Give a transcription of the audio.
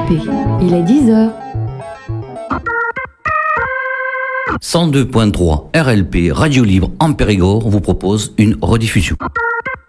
RLP, il est 10h. 102.3 RLP Radio Libre en Périgord vous propose une rediffusion.